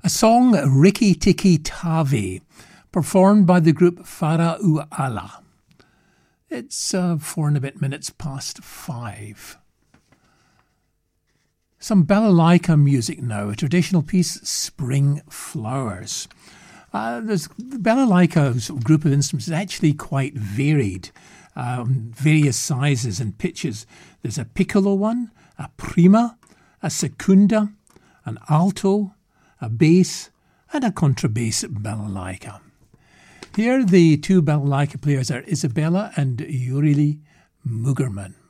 song Rikki Tikki Tavi, performed by the group Farah Allah. It's 4 and a bit minutes past 5. Some balalaika music now, a traditional piece, Spring Flowers. The balalaika's group of instruments is actually quite varied, various sizes and pitches. There's a piccolo one, a prima, a secunda, an alto, a bass, and a contrabass balalaika. Here the two balalaika players are Isabella and Yurili Mugerman.